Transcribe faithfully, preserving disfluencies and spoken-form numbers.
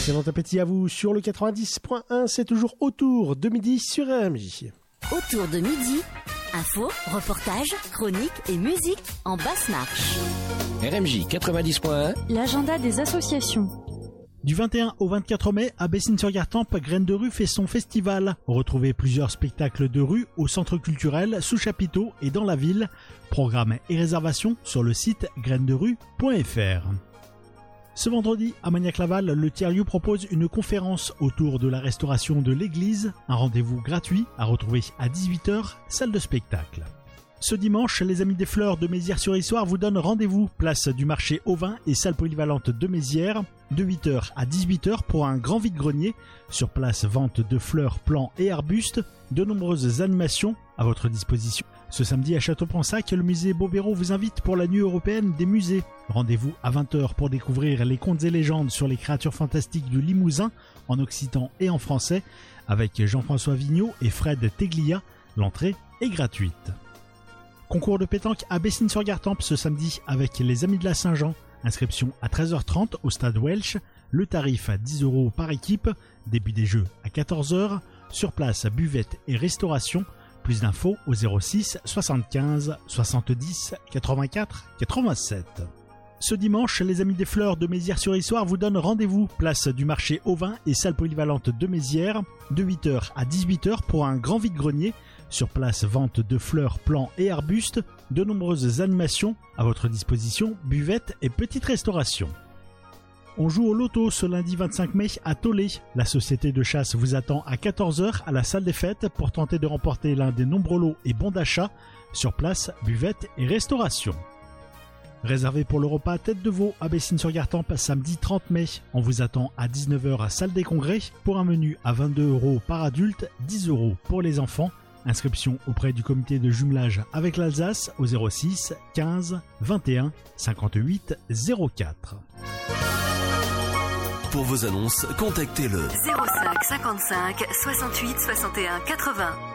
Excellent appétit à vous sur le quatre-vingt-dix point un, c'est toujours autour de midi sur R M J. Autour de midi, infos, reportages, chroniques et musique en basse marche. R M J quatre-vingt-dix point un, l'agenda des associations. Du vingt et un au vingt-quatre mai, à Bessines-sur-Gartempe, Graines de rue fait son festival. Retrouvez plusieurs spectacles de rue au centre culturel, sous chapiteau et dans la ville. Programme et réservation sur le site graines de rue point f r. Ce vendredi, à Magnac-Laval, le tiers-lieu propose une conférence autour de la restauration de l'église. Un rendez-vous gratuit à retrouver à dix-huit heures, salle de spectacle. Ce dimanche, les Amis des Fleurs de Mézières-sur-Issoire vous donnent rendez-vous, place du marché au vin et salle polyvalente de Mézières, de huit heures à dix-huit heures pour un grand vide-grenier. Sur place, vente de fleurs, plants et arbustes, de nombreuses animations à votre disposition. Ce samedi à Château-Pensac, le musée Bobéro vous invite pour la nuit européenne des musées. Rendez-vous à vingt heures pour découvrir les contes et légendes sur les créatures fantastiques du Limousin, en occitan et en français, avec Jean-François Vigneault et Fred Teglia. L'entrée est gratuite. Concours de pétanque à Bessines-sur-Gartempe ce samedi avec les Amis de la Saint-Jean. Inscription à treize heures trente au stade Welsh. Le tarif à dix euros par équipe. Début des jeux à quatorze heures. Sur place, buvette et restauration. Plus d'infos au zéro six soixante-quinze soixante-dix quatre-vingt-quatre quatre-vingt-sept. Ce dimanche, les Amis des Fleurs de Mézières-sur-Issoire vous donnent rendez-vous, place du marché au vin et salle polyvalente de Mézières, de huit heures à dix-huit heures pour un grand vide-grenier. Sur place, vente de fleurs, plants et arbustes, de nombreuses animations à votre disposition, buvette et petite restauration. On joue au loto ce lundi vingt-cinq mai à Tollet. La société de chasse vous attend à quatorze heures à la salle des fêtes pour tenter de remporter l'un des nombreux lots et bons d'achat. Sur place, buvette et restauration. Réservé pour le repas tête de veau à Bessines-sur-Gartempe samedi trente mai. On vous attend à dix-neuf heures à salle des congrès pour un menu à vingt-deux euros par adulte, dix euros pour les enfants. Inscription auprès du comité de jumelage avec l'Alsace au zéro six quinze vingt et un cinquante-huit zéro quatre. Pour vos annonces, contactez le zéro cinq cinquante-cinq soixante-huit soixante et un quatre-vingts.